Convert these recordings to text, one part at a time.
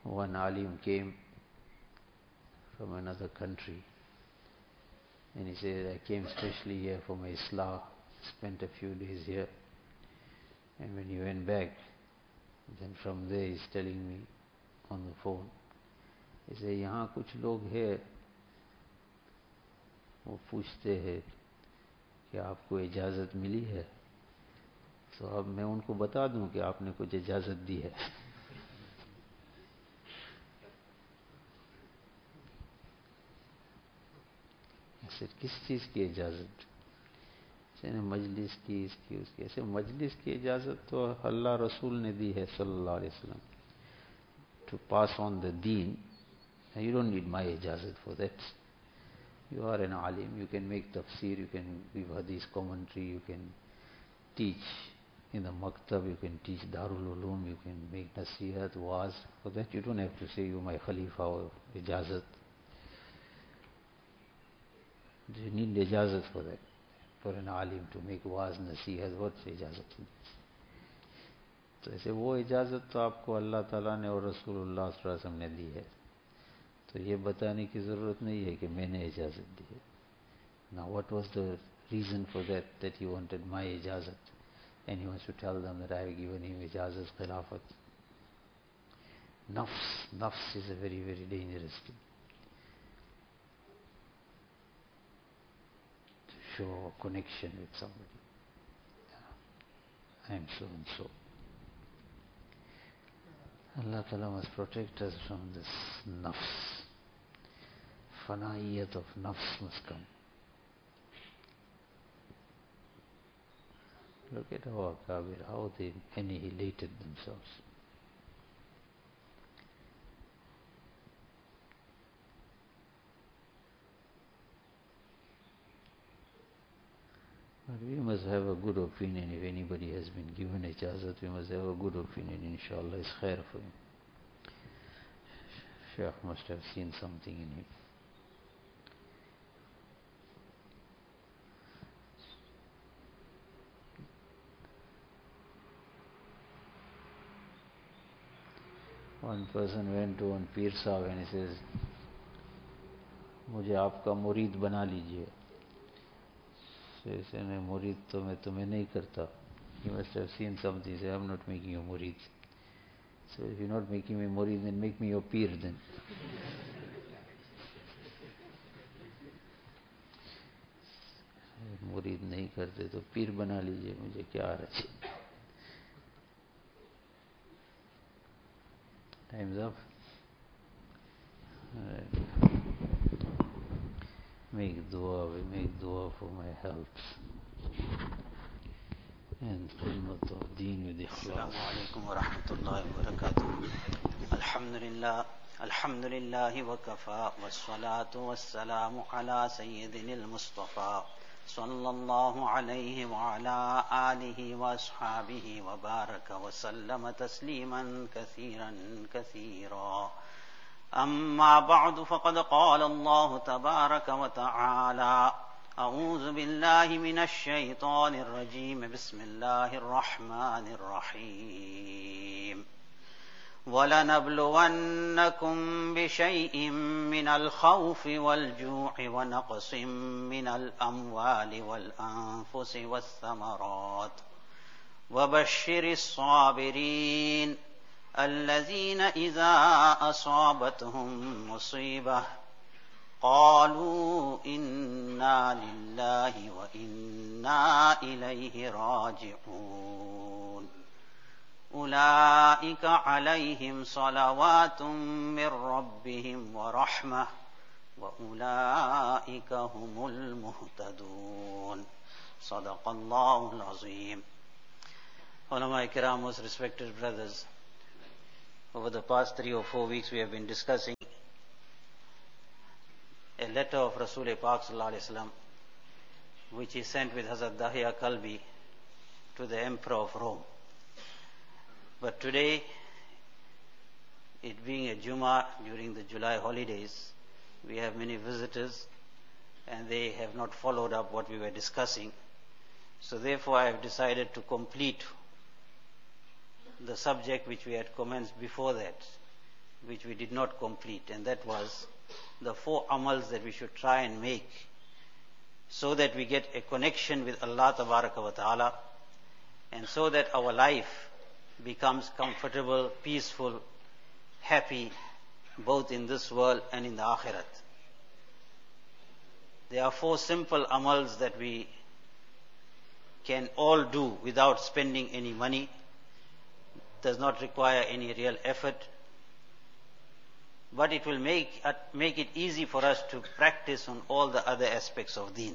one alim came from another country and he said, I came specially here for my islah, spent a few days here, and when he went back, then from there he's telling me on the phone, he said, यहाँ कुछ लोग हैं वो पूछते हैं कि आपको इजाज़त मिली है, तो अब मैं उनको बता दूं कि आपने कुछ इजाज़त दी है. ऐसे किस चीज़ की इजाज़त? ऐसे मजलिस की, इसकी उसकी. ऐसे मजलिस की इजाज़त तो अल्लाह रसूल ने दी है सल्लल्लाहु अलैहि वसल्लम, to pass on the deen. You don't need my ijazat for that. You are an alim, you can make tafsir, you can give hadith commentary, you can teach in the maktab, you can teach Darul Ulum, you can make nasihat, waz. For that you don't have to say you my khalifa or ijazat. You need ijazat for that. For an alim to make waz, nasihat, what's ijazat? तो ऐसे वो इजाज़त तो आपको अल्लाह ताला ने और रसूलुल्लाह सल्लल्लाहु अलैहि वसल्लम ने दी है, तो ये बताने की ज़रूरत नहीं है कि मैंने इजाज़त दी है. Now what was the reason for that he wanted my ijazat and he wants to tell them that I have given him ijazat khilafat? Nafs is a very, very dangerous thing. To show a connection with somebody. I am so and so. Allah Ta'ala must protect us from this nafs. Fana'iyat of nafs must come. Look at our Akabir, how they annihilated themselves. But we must have a good opinion. If anybody has been given ijazat, we must have a good opinion. Inshallah, it's khair for him. Shaykh must have seen something in him. One person went to one Pir Sahib and he says, मुझे आपका मुरीद बना लीजिए. So he said, मुरीद तो मैं तुम्हें नहीं करता. He must have seen something. He said, I'm not making you murid. So if you're not making me murid, then make me your Pir then. मुरीद नहीं करते तो पीर बना लीजिए, मुझे क्या हर्ज. Time's up. Make dua for my health and khidmat of deen with ikhlas. Assalamu alaikum wa rahmatullahi wa barakatuh. Alhamdulillahi wa kafa wa salatu wa salamu ala sayyidinil Mustafa sallallahu alayhi wa ala alihi wa ashabihi wa baraka wa sallama tasliman kathiran kathira. أما بعد فقد قال الله تبارك وتعالى أعوذ بالله من الشيطان الرجيم بسم الله الرحمن الرحيم ولنبلونكم بشيء من الخوف والجوع ونقص من الأموال والأنفس والثمرات وبشر الصابرين الذين إذا أصابتهم مصيبة قالوا إنا لله وإنا إليه راجعون أولئك عليهم صلوات من ربهم ورحمة وأولئك هم المهتدون صدق الله العظيم. Ulama Ikram, most respected brothers, over the past 3 or 4 weeks we have been discussing a letter of Rasul Pak Sallallahu Alaihi Wasallam which he sent with Hazrat Dahya Kalbi to the Emperor of Rome. But today, it being a Jummah during the July holidays, we have many visitors and they have not followed up what we were discussing. So therefore I have decided to complete the subject which we had commenced before that, which we did not complete, and that was the 4 amals that we should try and make so that we get a connection with Allah Tabaraka wa Ta'ala, and so that our life becomes comfortable, peaceful, happy, both in this world and in the Akhirat. There are 4 simple amals that we can all do without spending any money. Does not require any real effort, but it will make it easy for us to practice on all the other aspects of deen.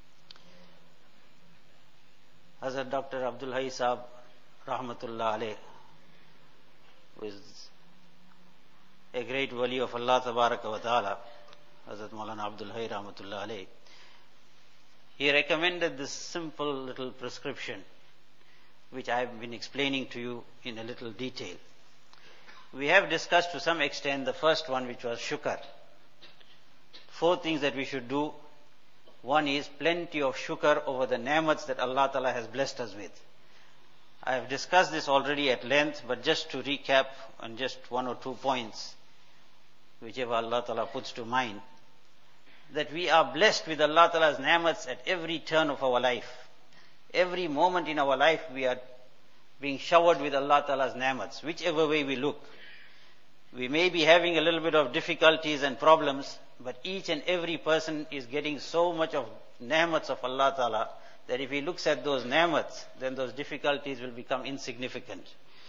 Hazrat Dr. Abdul Hayy Sahab, Rahmatullah Alayh, who is a great wali of Allah Tabaraka wa Ta'ala, Hazrat Maulana Abdul Hayy Rahmatullah Alayh, he recommended this simple little prescription, which I have been explaining to you in a little detail. We have discussed to some extent the first one, which was shukr. 4 things that we should do. One is plenty of shukr over the ni'mats that Allah Ta'ala has blessed us with. I have discussed this already at length, but just to recap on just 1 or 2 points, whichever Allah Ta'ala puts to mind, that we are blessed with Allah Ta'ala's ni'mats at every turn of our life. Every moment in our life we are being showered with Allah Ta'ala's ni'mats, whichever way we look. We may be having a little bit of difficulties and problems, but each and every person is getting so much of ni'mats of Allah Ta'ala that if he looks at those ni'mats, then those difficulties will become insignificant.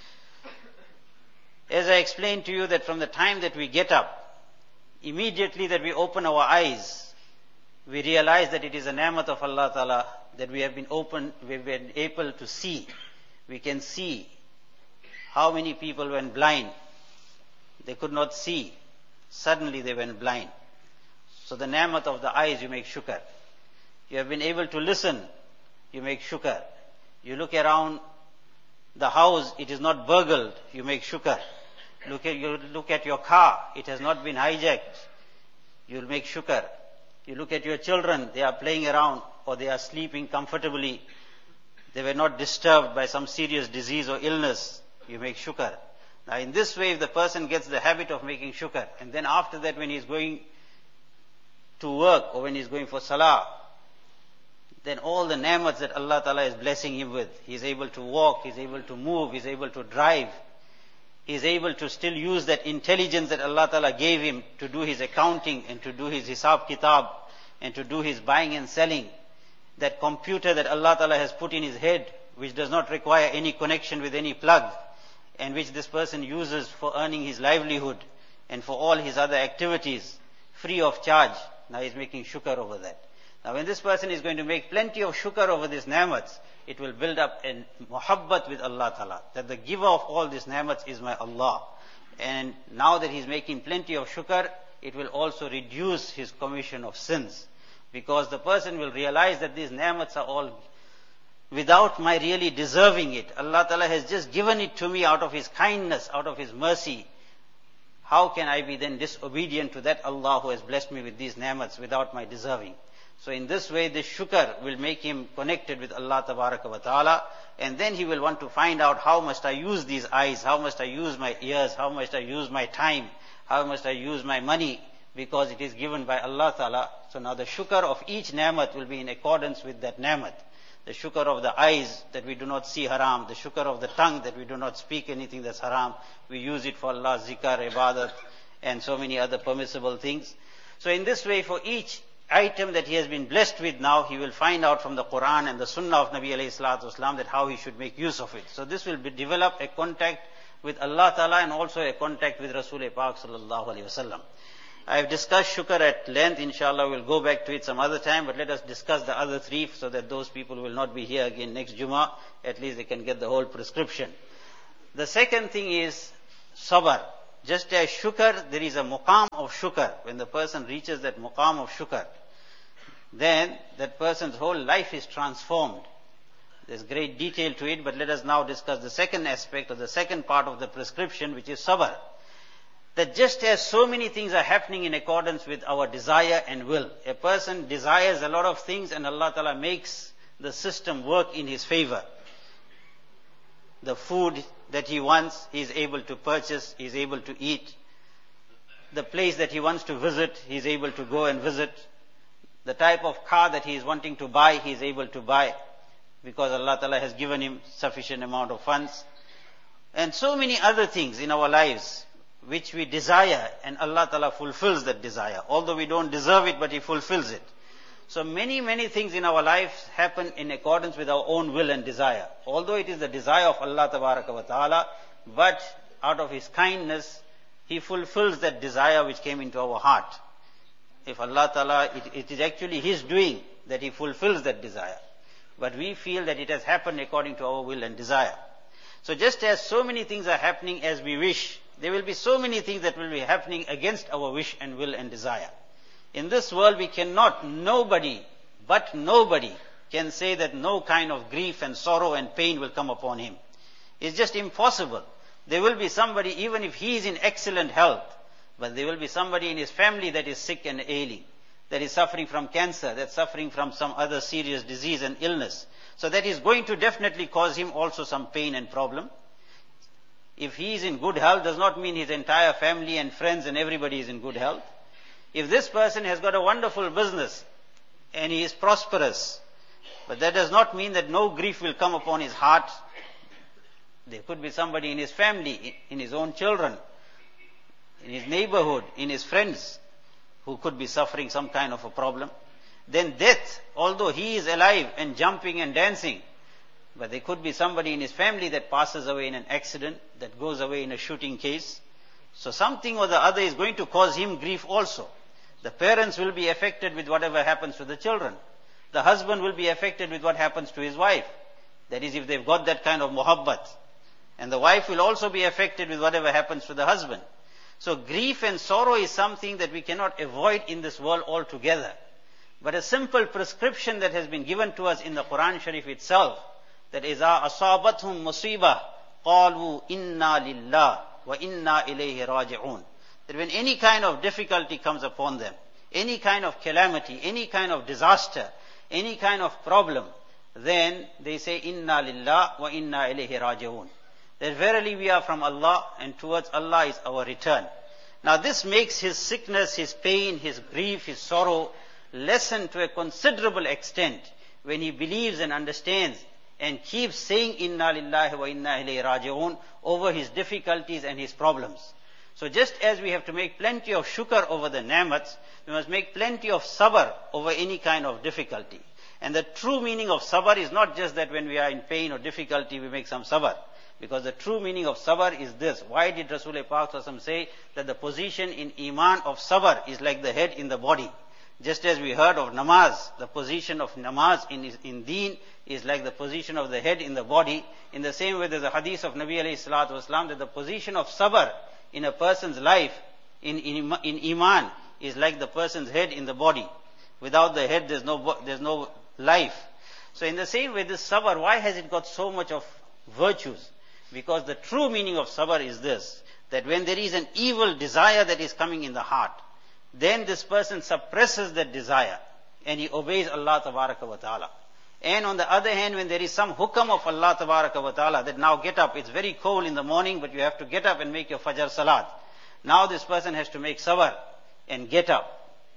As I explained to you, that from the time that we get up, immediately that we open our eyes, we realize that it is a ni'mat of Allah Ta'ala that we've been able to see. We can see how many people went blind. They could not see. Suddenly they went blind. So the ni'mat of the eyes, you make shukr. You have been able to listen, you make shukr. You look around the house, it is not burgled, you make shukr. You look at your car, it has not been hijacked, you'll make shukr. You look at your children, they are playing around or they are sleeping comfortably. They were not disturbed by some serious disease or illness. You make shukr. Now in this way, if the person gets the habit of making shukr, and then after that when he is going to work or when he is going for salah, then all the ni'mats that Allah Ta'ala is blessing him with, he is able to walk, he is able to move, he is able to drive, he is able to still use that intelligence that Allah Ta'ala gave him to do his accounting and to do his hisab kitab and to do his buying and selling. That computer that Allah Ta'ala has put in his head, which does not require any connection with any plug, and which this person uses for earning his livelihood and for all his other activities, free of charge. Now he's making shukr over that. Now when this person is going to make plenty of shukr over these ni'mats, it will build up a muhabbat with Allah Ta'ala, that the giver of all these ni'mats is my Allah. And now that he's making plenty of shukr, it will also reduce his commission of sins. Because the person will realize that these ni'mats are all without my really deserving it. Allah Ta'ala has just given it to me out of His kindness, out of His mercy. How can I be then disobedient to that Allah who has blessed me with these ni'mats without my deserving? So in this way, this shukr will make him connected with Allah Tabaraka wa Ta'ala, and then he will want to find out how must I use these eyes, how must I use my ears, how must I use my time, how must I use my money, because it is given by Allah Ta'ala. So now the shukr of each ni'mat will be in accordance with that ni'mat. The shukr of the eyes, that we do not see haram. The shukr of the tongue, that we do not speak anything that's haram. We use it for Allah's zikr, ibadat, and so many other permissible things. So in this way, for each item that he has been blessed with now, he will find out from the Quran and the Sunnah of Nabi alayhi salatu wasalam that how he should make use of it. So this will develop a contact with Allah Ta'ala and also a contact with Rasul Pak sallallahu alayhi wasallam. I have discussed shukr at length. Inshallah, we'll go back to it some other time, but let us discuss the other three so that those people will not be here again next Jummah. At least they can get the whole prescription. The second thing is sabr. Just as shukr, there is a muqam of shukr. When the person reaches that muqam of shukr, then that person's whole life is transformed. There's great detail to it, but let us now discuss the second aspect or the second part of the prescription, which is sabr. That just as so many things are happening in accordance with our desire and will, a person desires a lot of things and Allah Ta'ala makes the system work in his favor. The food that he wants, he is able to purchase, he is able to eat. The place that he wants to visit, he is able to go and visit. The type of car that he is wanting to buy, he is able to buy, because Allah Ta'ala has given him sufficient amount of funds. And so many other things in our lives which we desire, and Allah Ta'ala fulfills that desire. Although we don't deserve it, but He fulfills it. So many things in our lives happen in accordance with our own will and desire. Although it is the desire of Allah Ta'ala, but out of His kindness, He fulfills that desire which came into our heart. If Allah Ta'ala, it is actually His doing that He fulfills that desire. But we feel that it has happened according to our will and desire. So just as so many things are happening as we wish, there will be so many things that will be happening against our wish and will and desire. In this world we cannot, nobody can say that no kind of grief and sorrow and pain will come upon him. It's just impossible. There will be somebody, even if he is in excellent health, but there will be somebody in his family that is sick and ailing, that is suffering from cancer, that's suffering from some other serious disease and illness. So that is going to definitely cause him also some pain and problem. If he is in good health, does not mean his entire family and friends and everybody is in good health. If this person has got a wonderful business and he is prosperous, but that does not mean that no grief will come upon his heart. There could be somebody in his family, in his own children, in his neighborhood, in his friends, who could be suffering some kind of a problem. Then death, although he is alive and jumping and dancing, but there could be somebody in his family that passes away in an accident, that goes away in a shooting case. So something or the other is going to cause him grief also. The parents will be affected with whatever happens to the children. The husband will be affected with what happens to his wife. That is, if they've got that kind of muhabbat. And the wife will also be affected with whatever happens to the husband. So grief and sorrow is something that we cannot avoid in this world altogether. But a simple prescription that has been given to us in the Quran Sharif itself, that إِذَا أَصَابَتْهُمْ مُصِيبَةٌ قَالُوا إِنَّا لِلَّهِ وَإِنَّا إِلَيْهِ رَاجِعُونَ. That when any kind of difficulty comes upon them, any kind of calamity, any kind of disaster, any kind of problem, then they say, Inna lillah wa inna ilayhi raji'un. That verily we are from Allah and towards Allah is our return. Now this makes his sickness, his pain, his grief, his sorrow lessen to a considerable extent when he believes and understands and keeps saying Inna lillahi wa inna ilayhi raji'un over his difficulties and his problems. So just as we have to make plenty of shukr over the ni'mats, we must make plenty of sabr over any kind of difficulty. And the true meaning of sabr is not just that when we are in pain or difficulty we make some sabr. Because the true meaning of sabr is this. Why did Rasulullah Pak say that the position in iman of sabr is like the head in the body? Just as we heard of namaz, the position of namaz in deen is like the position of the head in the body. In the same way there's a hadith of Nabi alayhi salatu wasalam that the position of sabr in a person's life, in iman, is like the person's head in the body. Without the head there's no life. So in the same way this sabr, why has it got so much of virtues? Because the true meaning of sabr is this, that when there is an evil desire that is coming in the heart, then this person suppresses that desire and he obeys Allah Tabaraka wa Ta'ala. And on the other hand, when there is some hukam of Allah Tabaraka wa Ta'ala that now get up, it's very cold in the morning, but you have to get up and make your Fajr Salat. Now this person has to make sabr and get up.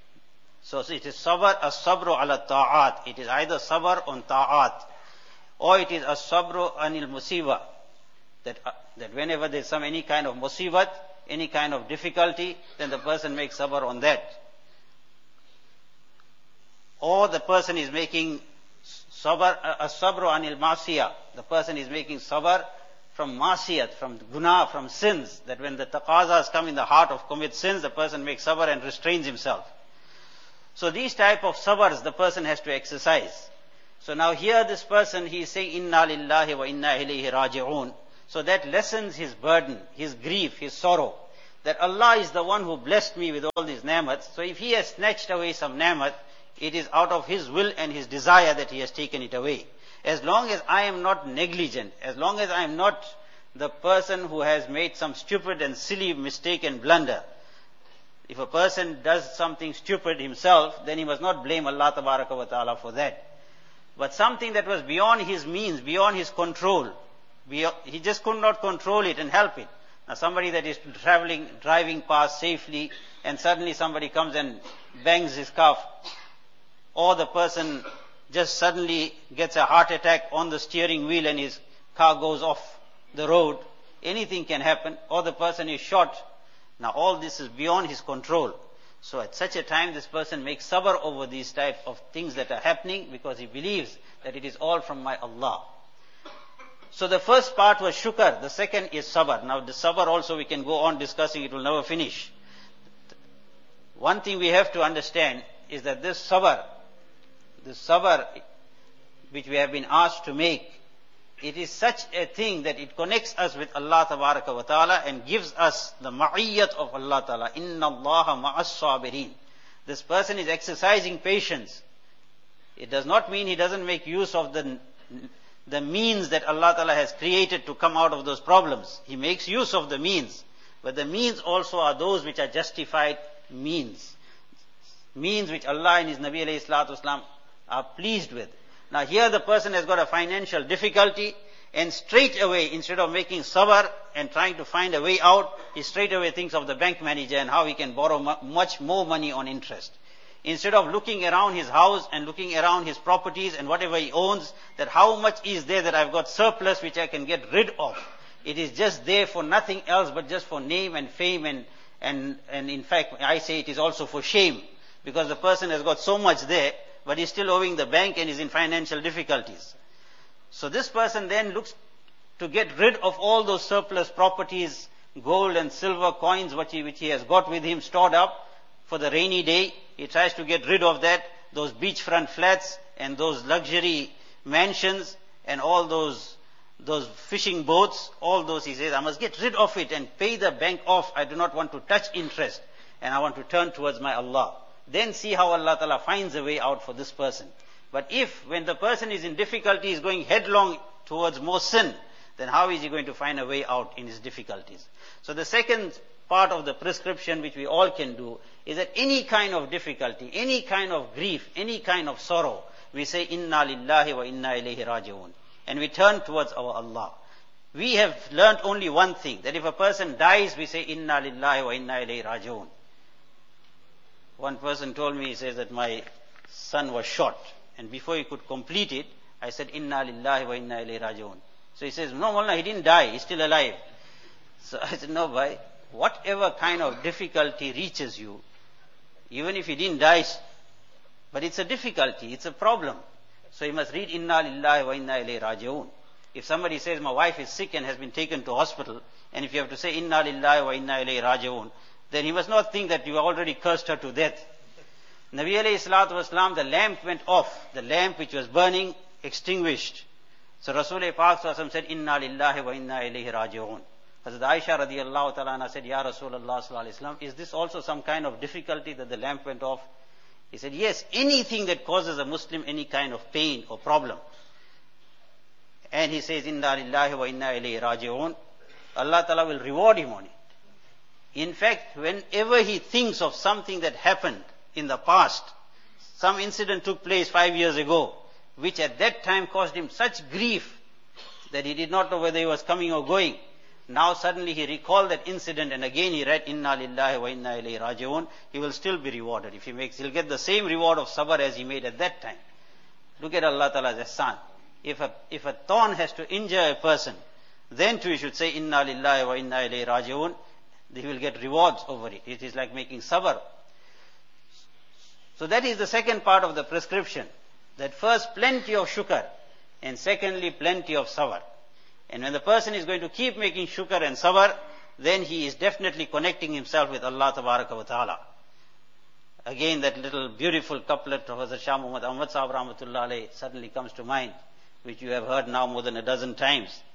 So it is sabr, as-sabru ala ta'at. It is either sabr on ta'at, or it is as-sabru anil musiba. That whenever there is any kind of musibat, any kind of difficulty, then the person makes sabr on that. Or the person is making sabr, as-sabru anil masiyah. The person is making sabr from masiyat, from guna, from sins. That when the taqazas come in the heart of commit sins, the person makes sabr and restrains himself. So these type of sabrs the person has to exercise. So now here this person, he is saying, Inna lillahi wa inna ilayhi raji'un. So that lessens his burden, his grief, his sorrow. That Allah is the one who blessed me with all these ni'mats. So if he has snatched away some ni'mat, it is out of his will and his desire that he has taken it away. As long as I am not negligent, as long as I am not the person who has made some stupid and silly mistake and blunder, if a person does something stupid himself, then he must not blame Allah Tabaraka wa Ta'ala for that. But something that was beyond his means, beyond his control, he just could not control it and help it. Now somebody that is driving past safely, and suddenly somebody comes and bangs his car, or the person just suddenly gets a heart attack on the steering wheel and his car goes off the road, anything can happen, or the person is shot. Now all this is beyond his control. So at such a time, this person makes sabr over these type of things that are happening, because he believes that it is all from my Allah. So the first part was shukr, the second is sabr. Now the sabr also we can go on discussing, it will never finish. One thing we have to understand is that this sabr which we have been asked to make, it is such a thing that it connects us with Allah Tabaraka wa Ta'ala and gives us the ma'iyyat of Allah Ta'ala. Inna Allaha ma'as sabirin. This person is exercising patience. It does not mean he doesn't make use of the means that Allah Ta'ala has created to come out of those problems. He makes use of the means. But the means also are those which are justified means. Means which Allah and His Nabi alayhi salatu wasalam are pleased with. Now here the person has got a financial difficulty, and straight away, instead of making sabr and trying to find a way out, he straight away thinks of the bank manager and how he can borrow much more money on interest. Instead of looking around his house and looking around his properties and whatever he owns, that how much is there that I've got surplus which I can get rid of. It is just there for nothing else but just for name and fame, and in fact I say it is also for shame, because the person has got so much there, but he's still owing the bank and is in financial difficulties. So this person then looks to get rid of all those surplus properties, gold and silver coins which he has got with him stored up for the rainy day. He tries to get rid of that, those beachfront flats and those luxury mansions and all those fishing boats, all those he says, I must get rid of it and pay the bank off. I do not want to touch interest, and I want to turn towards my Allah. Then see how Allah Ta'ala finds a way out for this person. But if, when the person is in difficulty, is going headlong towards more sin, then how is he going to find a way out in his difficulties? So the second part of the prescription which we all can do is that any kind of difficulty, any kind of grief, any kind of sorrow, we say, Inna lillahi wa inna ilayhi raji'un. And we turn towards our Allah. We have learnt only one thing, that if a person dies, we say, Inna lillahi wa inna ilayhi raji'un. One person told me, he says that my son was shot, and before he could complete it, I said, Inna lillahi wa inna ilayhi raji'un. So he says, no, Mullah, he didn't die, he's still alive. So I said, no, bhai, whatever kind of difficulty reaches you, even if he didn't die, but it's a difficulty, it's a problem. So you must read, Inna lillahi wa inna ilayhi raji'un. If somebody says, my wife is sick and has been taken to hospital, and if you have to say, Inna lillahi wa inna ilayhi raji'un, then he must not think that you already cursed her to death. Nabi alayhi salatu wasalam, the lamp went off, the lamp which was burning extinguished. So Rasulullah Pak sallallahu said, Inna lillahi wa inna ilayhi raji'un. Hazrat Aisha radiyallahu ta'ala anha said, Ya Rasulullah sallallahu alayhi wasallam, is this also some kind of difficulty that the lamp went off? He said, yes, anything that causes a Muslim any kind of pain or problem. And he says, Inna lillahi wa inna ilayhi raji'un, Allah ta'ala will reward him on it. In fact, whenever he thinks of something that happened in the past, some incident took place 5 years ago, which at that time caused him such grief that he did not know whether he was coming or going. Now suddenly he recalled that incident, and again he read, Inna lillahi wa inna ilayhi raji'un, he will still be rewarded. If he'll get the same reward of sabr as he made at that time. Look at Allah Ta'ala's ihsan. If a thorn has to injure a person, then too he should say, Inna lillahi wa inna ilayhi raji'un. He will get rewards over it. It is like making sabr. So that is the second part of the prescription. That first, plenty of shukr, and secondly, plenty of sabr. And when the person is going to keep making shukr and sabr, then he is definitely connecting himself with Allah Tabaraka wa Ta'ala. Again, that little beautiful couplet of Hazrat Shah Muhammad Ahmad Sahib Rahmatullah Alayh suddenly comes to mind, which you have heard now more than a dozen times.